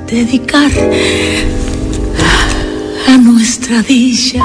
dedicar a nuestra dicha.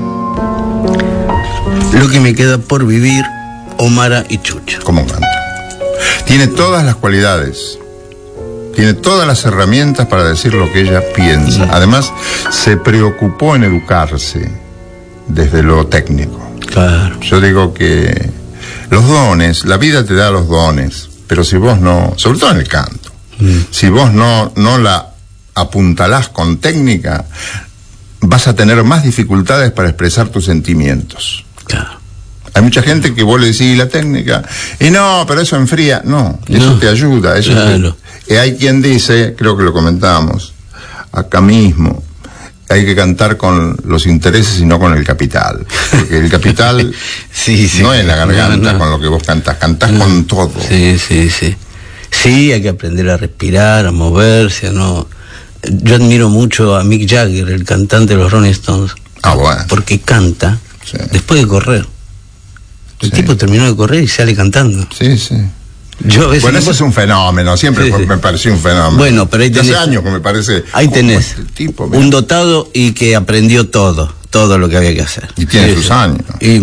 Lo que me queda por vivir, Omara y Chucho. ¿Cómo canta? Tiene todas las cualidades, tiene todas las herramientas para decir lo que ella piensa. Además, se preocupó en educarse desde lo técnico. Claro. Yo digo que los dones, la vida te da los dones, pero si vos no, sobre todo en el canto, si vos no la apuntalás con técnica, vas a tener más dificultades para expresar tus sentimientos. Claro. Hay mucha gente que vos le decís la técnica, y no, pero eso enfría. No, eso te ayuda. Eso claro. Hay quien dice, creo que lo comentamos acá mismo, hay que cantar con los intereses y no con el capital. Porque el capital sí, no es la garganta con lo que vos cantás con todo. Sí. Sí, hay que aprender a respirar, a moverse, ¿no? Yo admiro mucho a Mick Jagger, el cantante de los Rolling Stones. Bueno. Porque canta después de correr. El tipo terminó de correr y sale cantando. Sí. Yo a veces bueno, eso es un fenómeno, siempre me pareció un fenómeno. Bueno, pero ahí tenés, hace años que me parece. Ahí tenés este tipo, un dotado y que aprendió todo lo que había que hacer. Y tiene sus años. Y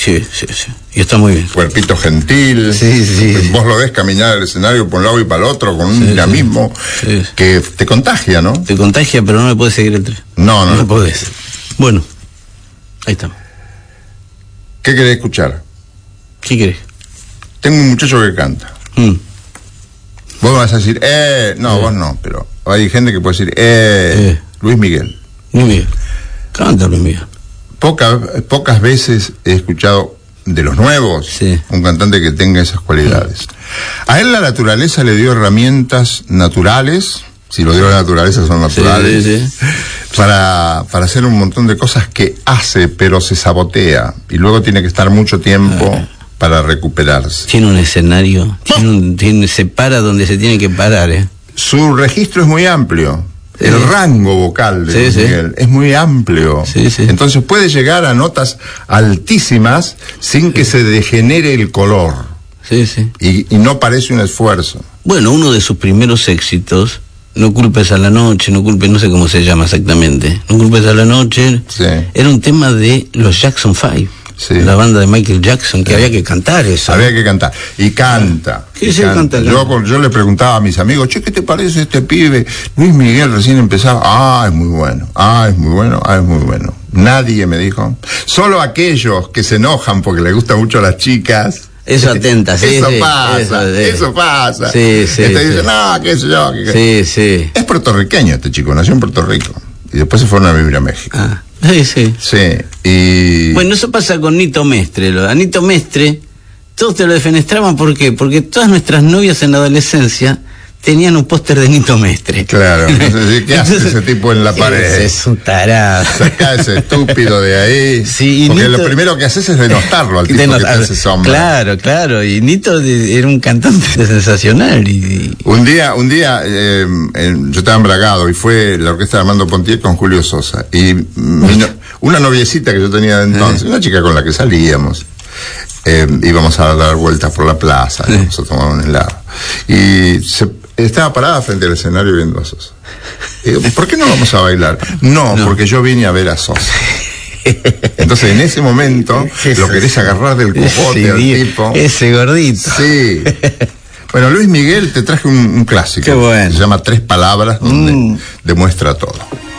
y está muy bien. Cuerpito gentil. Sí. Vos lo ves caminar el escenario por un lado y para el otro con un dinamismo que te contagia, ¿no? Te contagia, pero no le podés seguir el tren. No podés. Bueno, ahí estamos. ¿Qué querés escuchar? ¿Qué querés? Tengo un muchacho que canta. Vos vas a decir, no, vos no, pero hay gente que puede decir, Luis Miguel. Luis Miguel. Canta Luis Miguel. Pocas veces he escuchado de los nuevos un cantante que tenga esas cualidades. A él la naturaleza le dio herramientas naturales, si lo dio la naturaleza son naturales, para hacer un montón de cosas que hace, pero se sabotea, y luego tiene que estar mucho tiempo para recuperarse. Tiene un escenario, se para donde se tiene que parar, Su registro es muy amplio. El rango vocal de Luis Miguel es muy amplio. Entonces puede llegar a notas altísimas sin que se degenere el color. Y no parece un esfuerzo. Bueno, uno de sus primeros éxitos, No culpes a la noche, no sé cómo se llama exactamente, No culpes a la noche, era un tema de los Jackson 5. La banda de Michael Jackson, que había que cantar eso. Había que cantar. Y canta. ¿Qué se canta? Yo le preguntaba a mis amigos, che, ¿qué te parece este pibe? Luis Miguel recién empezaba. Es muy bueno. Es muy bueno. Nadie me dijo. Solo aquellos que se enojan porque les gustan mucho a las chicas. Eso atenta, Eso pasa. Entonces dicen, no, qué sé yo. Es puertorriqueño este chico, nació en Puerto Rico. Y después se fueron a vivir a México. Y... Bueno, eso pasa con Nito Mestre. A Nito Mestre, todos te lo defenestraban, ¿por qué? Porque todas nuestras novias en la adolescencia tenían un póster de Nito Mestre. Claro, entonces, ¿qué hace ese tipo en la pared? Es un tarado. Saca ese estúpido de ahí. Porque Nito, lo primero que haces es denostarlo al tipo que te hace sombra. Claro, y Nito era un cantante sensacional. Un día yo estaba embragado y fue la orquesta de Armando Pontier con Julio Sosa. Y una noviecita que yo tenía de entonces, una chica con la que salíamos, íbamos a dar vueltas por la plaza, íbamos a tomar un helado. Y estaba parada frente al escenario viendo a Sosa. Y digo, ¿por qué no vamos a bailar? No, porque yo vine a ver a Sosa. Entonces en ese momento lo querés agarrar del cojote al tipo. Ese gordito. Sí. Bueno, Luis Miguel, te traje un clásico. Qué bueno. Se llama Tres Palabras, donde demuestra todo.